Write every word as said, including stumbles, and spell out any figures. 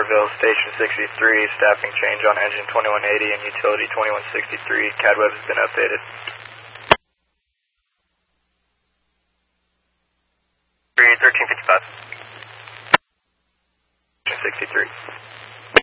Waterville, Station sixty-three, staffing change on engine twenty-one eighty and utility twenty-one sixty-three. C A D web has been updated. thirteen fifty-five. Station sixty-three.